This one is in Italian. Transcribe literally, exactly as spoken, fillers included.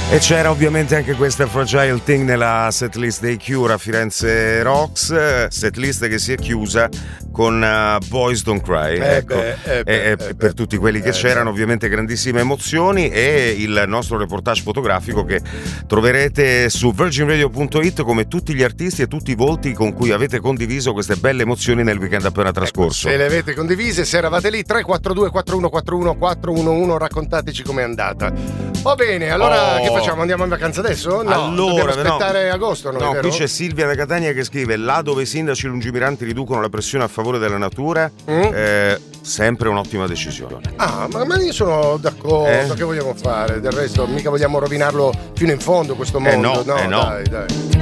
E c'era ovviamente anche questa Fragile Thing nella setlist dei Cure a Firenze Rocks, setlist che si è chiusa con uh, Boys Don't Cry. Eh ecco. beh, eh beh, e, e eh per beh. tutti quelli che eh c'erano, beh. ovviamente grandissime emozioni, e il nostro reportage fotografico che troverete su virgin radio punto it, come tutti gli artisti e tutti i volti con cui avete condiviso queste belle emozioni nel weekend appena trascorso. Se le avete condivise, se eravate lì, tre quattro due quattro uno quattro uno quattro uno uno, raccontateci com'è andata. Va bene, allora Oh. che facciamo? Andiamo in vacanza adesso? No, Allora, dobbiamo aspettare no. agosto, no? No, vero? qui c'è Silvia da Catania che scrive: là dove i sindaci lungimiranti riducono la pressione a favore della natura, Mm? eh, sempre un'ottima decisione. Ah, ma, ma io sono d'accordo, Eh? che vogliamo fare? Del resto mica vogliamo rovinarlo fino in fondo questo mondo. no, eh no. Dai, dai.